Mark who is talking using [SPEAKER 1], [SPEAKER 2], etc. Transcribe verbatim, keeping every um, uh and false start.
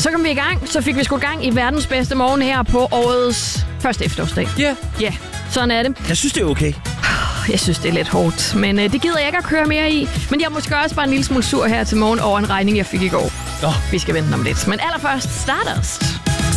[SPEAKER 1] Så kom vi i gang. Så fik vi sgu gang i verdens bedste morgen her på årets første efterårsdag.
[SPEAKER 2] Ja. Yeah.
[SPEAKER 1] Ja, sådan er det.
[SPEAKER 2] Jeg synes, det er okay.
[SPEAKER 1] Jeg synes, det er lidt hårdt, men øh, det gider jeg ikke at køre mere i. Men jeg er måske også bare en lille smule sur her til morgen over en regning, jeg fik i går.
[SPEAKER 2] Oh.
[SPEAKER 1] Vi skal vente om lidt. Men allerførst, Stardust.